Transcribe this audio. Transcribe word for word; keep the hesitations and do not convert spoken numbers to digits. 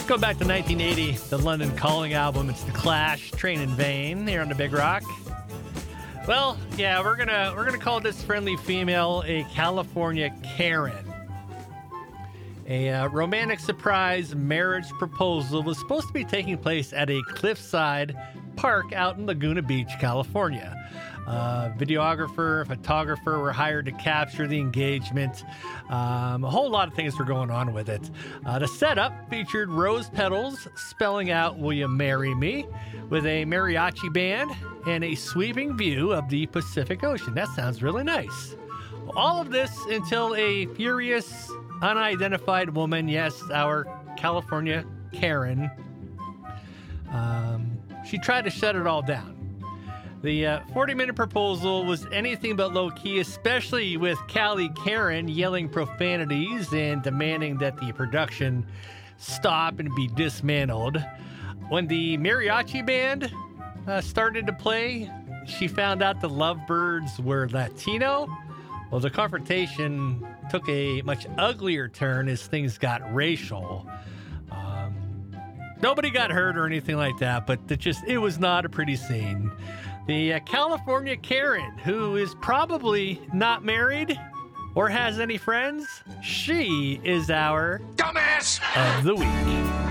Go back to nineteen eighty, the London Calling album. It's The Clash, Train in Vain, here on the Big Rock. Well, yeah, we're gonna we're gonna call this friendly female a California Karen. A uh, romantic surprise marriage proposal was supposed to be taking place at a cliffside park out in Laguna Beach, California. Uh, videographer, photographer were hired to capture the engagement. Um, a whole lot of things were going on with it. Uh, the setup featured rose petals spelling out, "Will you marry me?" with a mariachi band and a sweeping view of the Pacific Ocean. That sounds really nice. All of this until a furious, unidentified woman, yes, our California Karen, um, she tried to shut it all down. The uh, forty-minute proposal was anything but low-key, especially with Cali Karen yelling profanities and demanding that the production stop and be dismantled. When the mariachi band uh, started to play, she found out the lovebirds were Latino. Well, the confrontation took a much uglier turn as things got racial. Um, nobody got hurt or anything like that, but it just it was not a pretty scene. The uh, California Karen, who is probably not married or has any friends, she is our dumbass of the week.